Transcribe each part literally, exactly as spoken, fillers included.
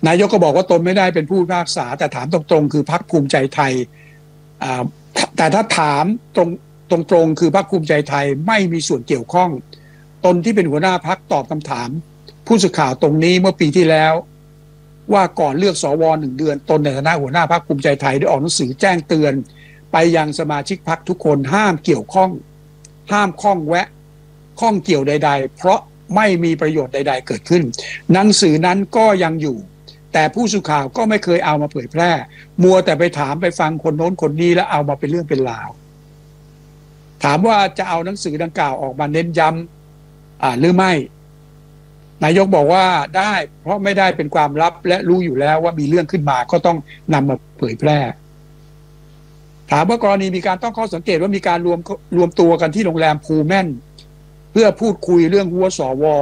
นายกก็บอกว่าตนไม่ได้เป็นผู้พิพากษาแต่ถามตรงๆคือพรรคภูมิใจไทยแต่ถ้าถามตรงตรงๆคือพรรคภูมิใจไทยไม่มีส่วนเกี่ยวข้องตนที่เป็นหัวหน้าพรรคตอบคำถามผู้สื่อข่าวตรงนี้เมื่อปีที่แล้วว่าก่อนเลือกสวหนึ่งเดือนตนในฐานะหัวหน้าพรรคภูมิใจไทยได้ออกหนังสือแจ้งเตือนไปยังสมาชิกพรรคทุกคนห้ามเกี่ยวข้องห้ามข้องแวะข้องเกี่ยวใดๆเพราะไม่มีประโยชน์ใดๆเกิดขึ้นหนังสือนั้นก็ยังอยู่แต่ผู้สื่อข่าวก็ไม่เคยเอามาเผยแพร่มัวแต่ไปถามไปฟังคนโน้นคนนี้แล้วเอามาเป็นเรื่องเป็นราวถามว่าจะเอาหนังสือดังกล่าวออกมาเน้นย้ำอ่าหรือไม่นายกบอกว่าได้เพราะไม่ได้เป็นความลับและรู้อยู่แล้วว่ามีเรื่องขึ้นมาก็ต้องนำมาเผยแพร่ถามว่ากรณีมีการต้องข้อสังเกตว่ามีการรวมรวมตัวกันที่โรงแรมพูแม่นเพื่อพูดคุยเรื่องหัวส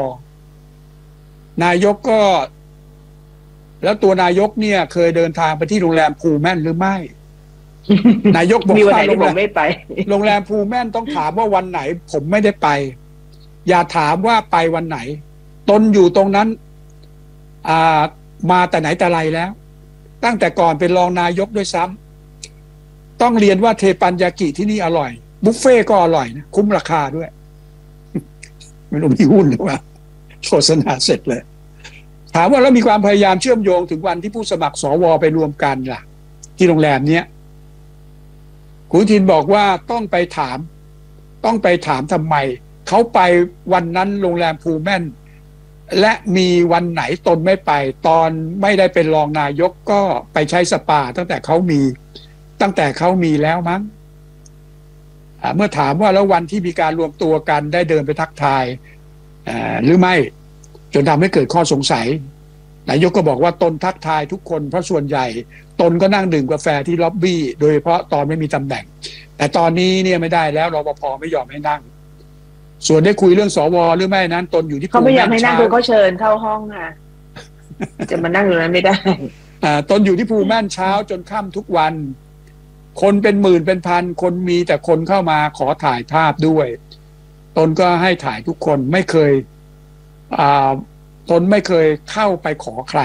วนายกก็แล้วตัวนายกเนี่ยเคยเดินทางไปที่โรงแรมพูแม่นหรือไม่ นายกบอกว่าโรงแรมไม่ไปโรงแรมพูแม่นต้องถามว่าวันไหนผมไม่ได้ไปอย่าถามว่าไปวันไหนตนอยู่ตรงนั้นอ่ามาแต่ไหนแต่ไรแล้วตั้งแต่ก่อนเป็นรองนายกด้วยซ้ำต้องเรียนว่าเทปัญญากิที่นี่อร่อยบุฟเฟ่ก็อร่อยนะคุ้มราคาด้วยไม่รู้มีหุ้นหรือเปล่าโฆษณาเสร็จเลยถามว่าแล้วมีความพยายามเชื่อมโยงถึงวันที่ผู้สมัครสวไปรวมกันล่ะที่โรงแรมเนี้ยคุณอนุทินบอกว่าต้องไปถามต้องไปถามทำไมเขาไปวันนั้นโรงแรมพูแม่นและมีวันไหนตนไม่ไปตอนไม่ได้เป็นรองนายกก็ไปใช้สปาตั้งแต่เขามีตั้งแต่เขามีแล้วมั้งเมื่อถามว่าแล้ววันที่มีการรวมตัวกันได้เดินไปทักทายหรือไม่จนทำให้เกิดข้อสงสัยนายกก็บอกว่าตนทักทายทุกคนเพราะส่วนใหญ่ตนก็นั่งดื่มกาแฟที่ล็อบบี้โดยเฉพาะตอนไม่มีตำแหน่งแต่ตอนนี้เนี่ยไม่ได้แล้วรปภไม่ยอมให้นั่งส่วนได้คุยเรื่องสวหรือไม่นั้นตนอยู่ที่เขาไม่ยอมให้นั่งคือเขาเชิญเข้าห้องค่ะจะมานั่งอยู่นั้นไม่ได้ตนอยู่ที่ภูแม่นเช้าจนค่ำทุกวันคนเป็นหมื่นเป็นพันคนมีแต่คนเข้ามาขอถ่ายภาพด้วยตนก็ให้ถ่ายทุกคนไม่เคยตนไม่เคยเข้าไปขอใคร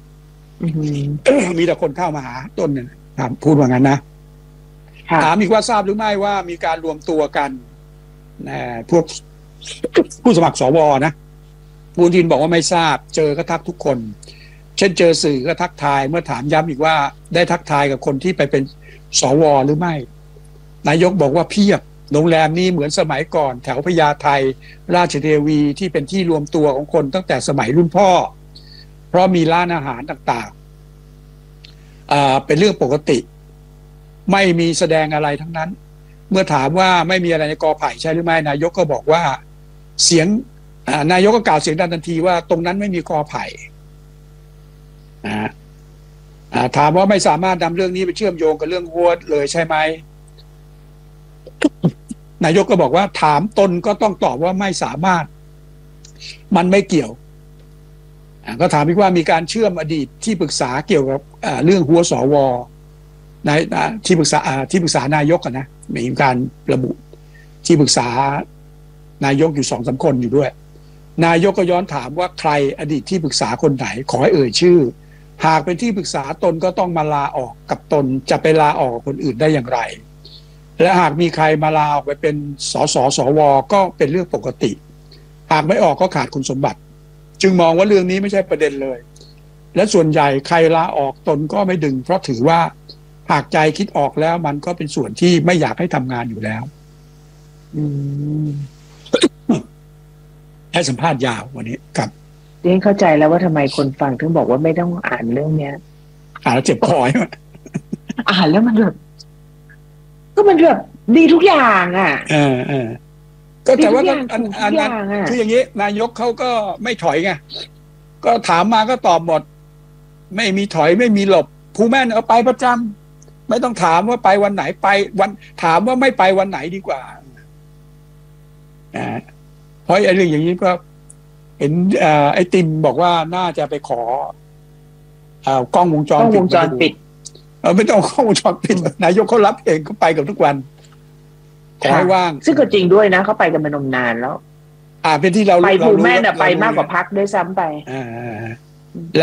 มีแต่คนเข้ามาหาตนเนี่ยพูดว่างั้นนะถามอีกว่าทราบหรือไม่ว่ามีการรวมตัวกันพวกผู้สมัครสวนะปูตินบอกว่าไม่ทราบเจอก็ทักทุกคนเช่นเจอสื่อก็ทักทายเมื่อถามย้ำอีกว่าได้ทักทายกับคนที่ไปเป็นสวหรือไม่นายกบอกว่าเพียบโรงแรมนี้เหมือนสมัยก่อนแถวพญาไทราชเทวีที่เป็นที่รวมตัวของคนตั้งแต่สมัยรุ่นพ่อเพราะมีร้านอาหารต่างๆอ่าเป็นเรื่องปกติไม่มีแสดงอะไรทั้งนั้นเมื่อถามว่าไม่มีอะไรในกอไผ่ใช่หรือไม่นายกก็บอกว่าเสียงนายกก็กล่าวเสียงดังทันทีว่าตรงนั้นไม่มีกอไผ่ถามว่าไม่สามารถนำเรื่องนี้ไปเชื่อมโยงกับเรื่องวัวเลยใช่ไหมนายกก็บอกว่าถามตนก็ต้องตอบว่าไม่สามารถมันไม่เกี่ยวก็ถามอีกว่ามีการเชื่อมอดีตที่ปรึกษาเกี่ยวกับเรื่องหัวสวในที่ปรึกษาที่ปรึกษานายกนะ มีการระบุที่ปรึกษานายกอยู่สองสามคนอยู่ด้วยนายกก็ย้อนถามว่าใครอดีตที่ปรึกษาคนไหนขอให้เอ่ยชื่อหากเป็นที่ปรึกษาตนก็ต้องมาลาออกกับตนจะไปลาออกคนอื่นได้อย่างไรและหากมีใครมาลาออกไปเป็นสสสวก็เป็นเรื่องปกติหากไม่ออกก็ขาดคุณสมบัติจึงมองว่าเรื่องนี้ไม่ใช่ประเด็นเลยและส่วนใหญ่ใครลาออกตนก็ไม่ดึงเพราะถือว่าหากใจคิดออกแล้วมันก็เป็นส่วนที่ไม่อยากให้ทำงานอยู่แล้วให้สัมภาษณ์ยาววันนี้ครับเรียนเข้าใจแล้วว่าทำไมคนฟังถึงบอกว่าไม่ต้องอ่านเรื่องเนี้ยอ่านแล้วเจ็บคอไหมอ่านแล้วมันแบบก็มันแบบดีทุกอย่างอ่ะเออเออก็แต่ว่าก็อันอันนั้นคืออย่างนี้นายกเขาก็ไม่ถอยไงก็ถามมาก็ตอบหมดไม่มีถอยไม่มีหลบภูแม่นเอาไปประจำไม่ต้องถามว่าไปวันไหนไปวันถามว่าไม่ไปวันไหนดีกว่านะเพราะไอ้เรื่องอย่างนี้ก็เห็นไอ้ติมบอกว่าน่าจะไปขอกล้องวงจรปิดกล้องวงจรปิดเออไม่ต้องกล้องวงจรปิดนายกเขารับเองเขาไปกับทุกวันขอให้ว่างซึ่งก็จริงด้วยนะเขาไปกันมานมนานแล้วอ่าเป็นที่เราไปภูแม่นไปมากกว่าพักด้วยซ้ำไปอ่า